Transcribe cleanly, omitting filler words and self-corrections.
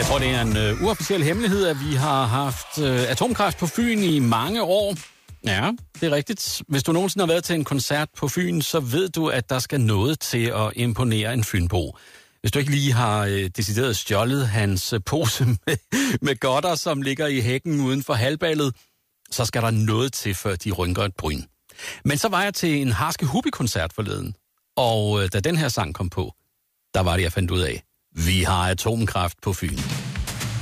Og det er en uofficiel hemmelighed, at vi har haft atomkraft på Fyn i mange år. Ja, det er rigtigt. Hvis du nogensinde har været til en koncert på Fyn, så ved du, at der skal noget til at imponere en fynbo. Hvis du ikke lige har decideret stjålet hans pose med godter, som ligger i hækken uden for halvballet, så skal der noget til, før de rynker et bryn. Men så var jeg til en Harske Hubi-koncert forleden, og da den her sang kom på, der var det, jeg fandt ud af, vi har atomkraft på Fyn.